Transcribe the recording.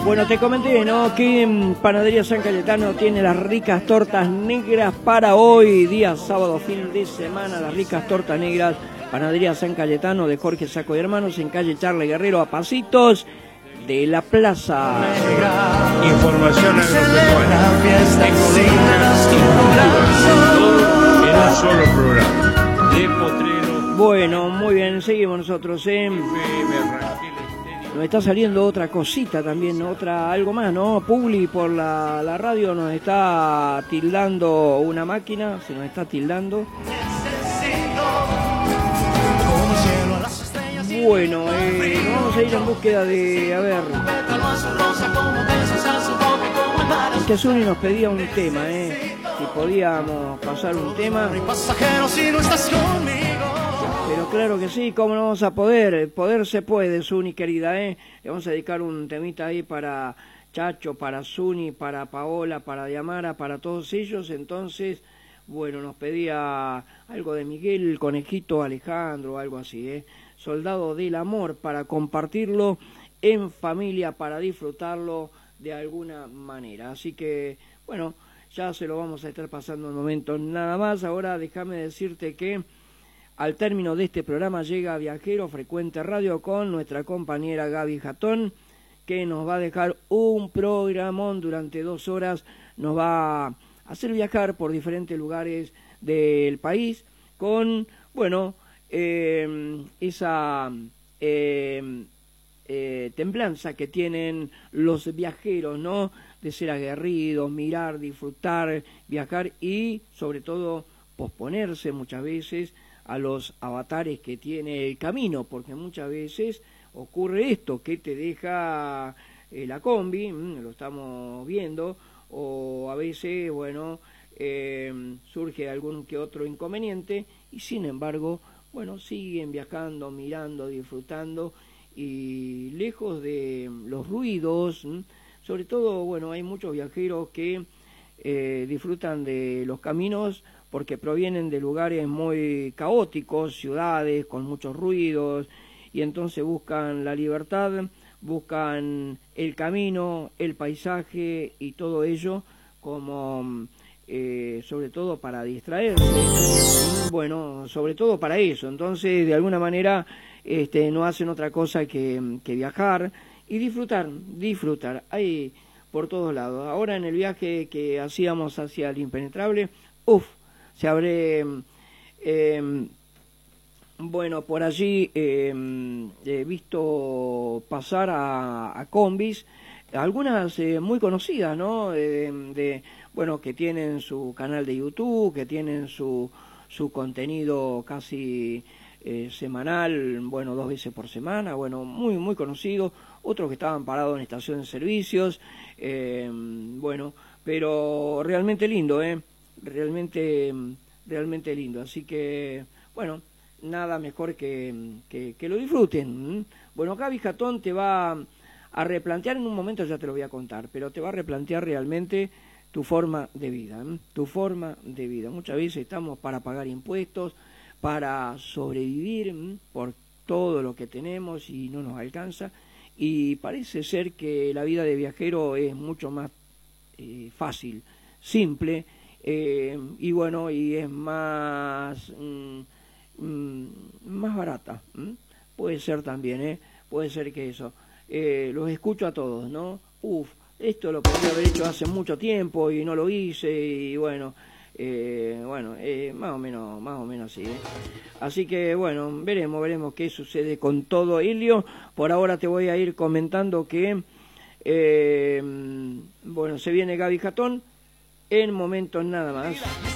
Bueno, te comenté, ¿no?, que Panadería San Cayetano tiene las ricas tortas negras para hoy, día sábado, fin de semana, las ricas tortas negras. Panadería San Cayetano de Jorge Saco y Hermanos, en calle Charles Guerrero, a pasitos de la plaza. Información agropecuaria, economía, en un solo programa. De Potrero. Bueno, muy bien, seguimos nosotros, Nos está saliendo otra cosita también, algo más, ¿no? Publi por la radio nos está tildando una máquina, se nos está tildando. Bueno, vamos a ir en búsqueda de, a ver, este Zuni nos pedía un tema, si podíamos pasar un tema. Pero claro que sí, ¿cómo no vamos a poder? Poder se puede, Zuni querida, Le vamos a dedicar un temita ahí para Chacho, para Zuni, para Paola, para Diamara, para todos ellos. Entonces, bueno, nos pedía algo de Miguel Conejito Alejandro, algo así, Soldado del Amor, para compartirlo en familia, para disfrutarlo de alguna manera. Así que, bueno, ya se lo vamos a estar pasando en momentos nada más. Ahora déjame decirte que al término de este programa llega Viajero Frecuente Radio con nuestra compañera Gaby Jatón, que nos va a dejar un programón durante 2 horas. Nos va a hacer viajar por diferentes lugares del país con, bueno, esa templanza que tienen los viajeros, ¿no? De ser aguerridos, mirar, disfrutar, viajar y, sobre todo, posponerse muchas veces a los avatares que tiene el camino, porque muchas veces ocurre esto, que te deja la combi, lo estamos viendo, o a veces, bueno, surge algún que otro inconveniente y sin embargo, bueno, siguen viajando, mirando, disfrutando y lejos de los ruidos. Sobre todo, bueno, hay muchos viajeros que disfrutan de los caminos porque provienen de lugares muy caóticos, ciudades con muchos ruidos, y entonces buscan la libertad, buscan el camino, el paisaje y todo ello como sobre todo para distraerse, bueno, sobre todo para eso. Entonces, de alguna manera, no hacen otra cosa que viajar y disfrutar, hay por todos lados. Ahora en el viaje que hacíamos hacia el impenetrable, se habré, bueno, por allí visto pasar a combis, algunas muy conocidas, ¿no? Bueno, que tienen su canal de YouTube, que tienen su contenido casi semanal, bueno, 2 veces por semana, bueno, muy, muy conocido. Otros que estaban parados en estación de servicios, bueno, pero realmente lindo, realmente lindo. Así que, bueno, nada mejor que lo disfruten. Bueno, Gaby Jatón te va a replantear en un momento, ya te lo voy a contar, pero te va a replantear realmente tu forma de vida, tu forma de vida. Muchas veces estamos para pagar impuestos, para sobrevivir por todo lo que tenemos y no nos alcanza, y parece ser que la vida de viajero es mucho más fácil, simple, y bueno, y es más barata. Puede ser también, puede ser que eso. Los escucho a todos, ¿no? Esto lo podría haber hecho hace mucho tiempo y no lo hice, y bueno, más o menos así, Así que bueno, veremos qué sucede con todo ello. Por ahora te voy a ir comentando que bueno, se viene Gaby Jatón en momentos nada más.